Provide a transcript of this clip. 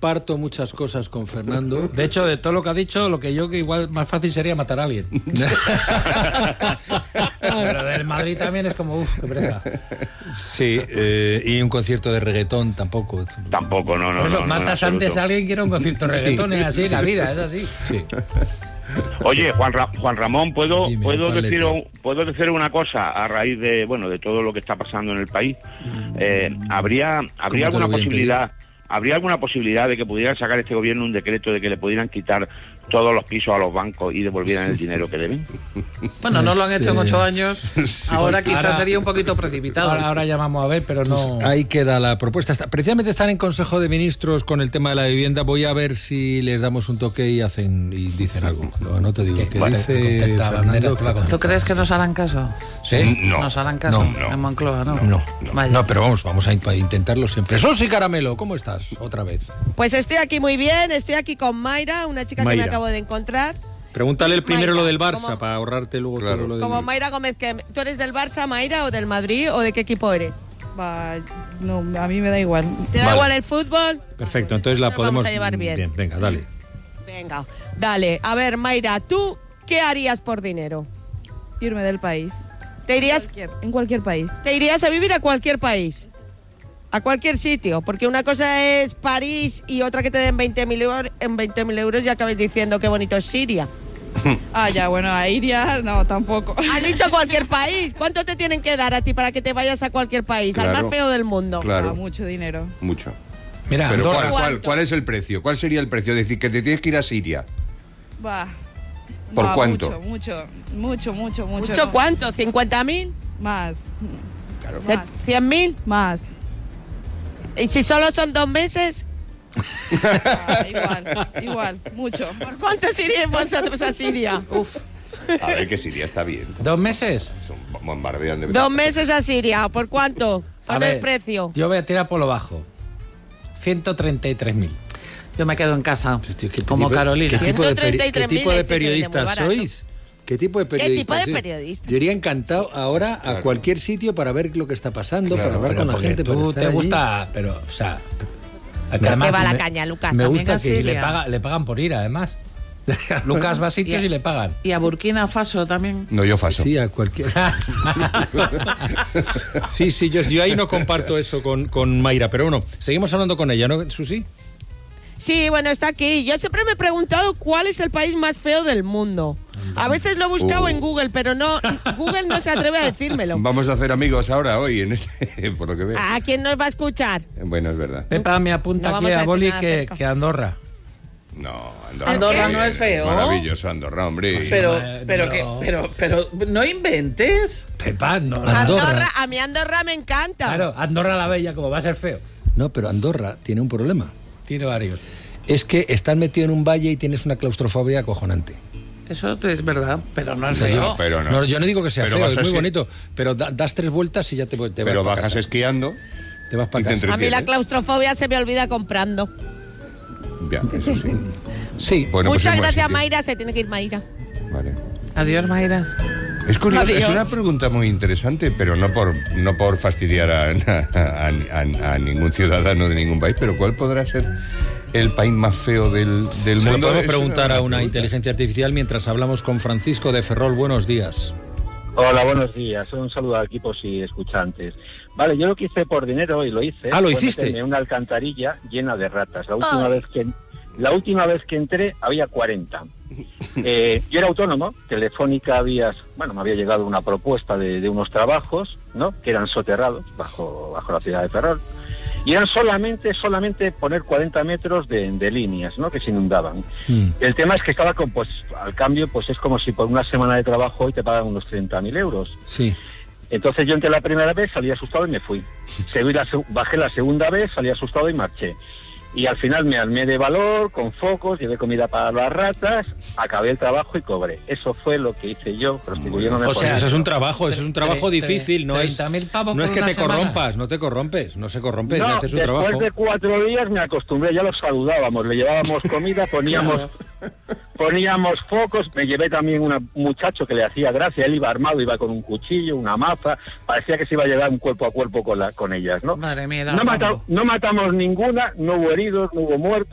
comparto muchas cosas con Fernando. De hecho, de todo lo que ha dicho, lo que igual más fácil sería matar a alguien. Pero del Madrid también es como, qué pereza. Sí, y un concierto de reggaetón tampoco. Tampoco, no. Por eso, no, matas antes a alguien que era un concierto de reggaetón, es así, la vida, es así. Sí. Oye, Juan Ramón, ¿puedo decir una cosa a raíz de todo lo que está pasando en el país? ¿Habría alguna posibilidad? ¿Habría alguna posibilidad de que pudieran sacar este gobierno un decreto de que le pudieran quitar todos los pisos a los bancos y devolvieran el dinero que deben? Bueno, no lo han hecho en 8 años. Ahora quizás sería un poquito precipitado. Ahora llamamos a ver, pero no... Ahí queda la propuesta. Precisamente están en Consejo de Ministros con el tema de la vivienda. Voy a ver si les damos un toque y dicen algo. No te digo. ¿Qué dice Fernando? ¿Tú crees que nos harán caso? ¿Sí? No. ¿Nos harán caso en Moncloa? No, pero vamos a intentarlo siempre. Sosi Caramelo, ¿cómo estás? Otra vez. Pues estoy aquí muy bien, estoy aquí con Mayra, una chica que me acabo de encontrar. Pregúntale primero Mayra, lo del Barça para ahorrarte luego todo lo del... Como Mayra Gómez, ¿tú eres del Barça, Mayra, o del Madrid, o de qué equipo eres? No, a mí me da igual. ¿Te da igual el fútbol? Perfecto, entonces la podemos... Vamos a llevar bien. Venga, dale. Venga, dale. A ver, Mayra, ¿tú qué harías por dinero? Irme del país. ¿Te irías En cualquier país. ¿Te irías a vivir a cualquier país? A cualquier sitio, porque una cosa es París y otra que te den 20.000 euros y acabes diciendo qué bonito es Siria. Ya, bueno, a Iria no, tampoco. Has dicho cualquier país. ¿Cuánto te tienen que dar a ti para que te vayas a cualquier país? Al más feo del mundo. Claro. Mucho dinero. Mucho. Mira, pero Andorra, ¿cuál es el precio? ¿Cuál sería el precio? Es decir, que te tienes que ir a Siria. ¿Por cuánto? Mucho. ¿Mucho cuánto? ¿50.000? Más. Claro. ¿100.000? Más. ¿Y si solo son 2 meses? Igual, mucho. ¿Por cuánto iríais vosotros a Siria? Uf. A ver, que Siria está bien. 2 meses. Bombardean de 2 meses a Siria. ¿Por cuánto? A Pon ver, el precio. Yo voy a tirar por lo bajo. 133.000. Yo me quedo en casa, Tío, como Carolina. ¿Qué tipo de 133.000 periodistas este sois? ¿Qué tipo de periodistas? ¿Qué tipo de periodistas? Yo iría encantado ahora a cualquier sitio para ver lo que está pasando, para hablar con la gente. Tú para te estar gusta, pero, o sea... ¿Qué va la caña, Lucas? Me También gusta a que Siria. le pagan por ir, además. Lucas va a sitios y le pagan. Y a Burkina Faso también. No, yo Faso. Sí, a cualquier... sí, yo ahí no comparto eso con Mayra, pero bueno, seguimos hablando con ella, ¿no, Susi? Sí, bueno, está aquí. Yo siempre me he preguntado cuál es el país más feo del mundo. A veces lo he buscado en Google, pero Google no se atreve a decírmelo. Vamos a hacer amigos ahora, hoy, por lo que veo. ¿A quién nos va a escuchar? Bueno, es verdad. Pepa me apunta No aquí vamos a a Boli tener que Andorra. No, Andorra no es feo. Maravilloso Andorra, hombre. Pero no inventes. Pepa, no. Andorra, a mí Andorra me encanta. Claro, Andorra la Bella, como va a ser feo. No, pero Andorra tiene un problema. Tiene varios. Es que estás metido en un valle y tienes una claustrofobia acojonante. Eso es verdad, pero no es O sea, feo. yo no digo que sea Pero feo, vas es muy así. bonito, pero das 3 vueltas y ya te vas Pero para bajas casa. esquiando. Te vas y para te casa. A mí la entretienes. claustrofobia se me olvida comprando. Ya, eso sí. Sí. Bueno, pues Muchas es buen gracias, sitio. Mayra. Se tiene que ir Mayra. Vale. Adiós, Mayra. Es curioso, Adiós. es una pregunta muy interesante, pero no por fastidiar a ningún ciudadano de ningún país, pero ¿cuál podrá ser el país más feo del Se lo mundo? podemos Es preguntar a una pregunta. inteligencia artificial mientras hablamos con Francisco de Ferrol. Buenos días. Hola, buenos días. Un saludo a equipos y escuchantes. Vale, yo lo que hice por dinero y lo hice. Ah, ¿lo fue hiciste? meterme en una alcantarilla llena de ratas. La última vez que entré había 40. Yo era autónomo. Telefónica me había llegado una propuesta de unos trabajos, ¿no? Que eran soterrados bajo la ciudad de Ferrol. Y eran solamente poner 40 metros de líneas, ¿no? Que se inundaban. El tema es que estaba al cambio, pues es como si por una semana de trabajo hoy te pagan unos 30.000 euros. Sí. Entonces yo entré la primera vez, salí asustado y me fui. Bajé la segunda vez, salí asustado y marché. Y al final me armé de valor, con focos, llevé comida para las ratas, acabé el trabajo y cobré. Eso fue lo que hice yo, prostituyéndome. O sea, por eso es dentro. un trabajo difícil, no es 30.000 pavos no es por que una te semana. corrompas, no te corrompes, no se corrompe, No, haces un después trabajo. de 4 días me acostumbré, ya los saludábamos, le llevábamos comida, poníamos focos, me llevé también un muchacho que le hacía gracia, él iba armado, iba con un cuchillo, una maza, parecía que se iba a llevar un cuerpo a cuerpo con ellas, ¿no? Madre mía, No matamos ninguna, no hubo heridos, no hubo muertos.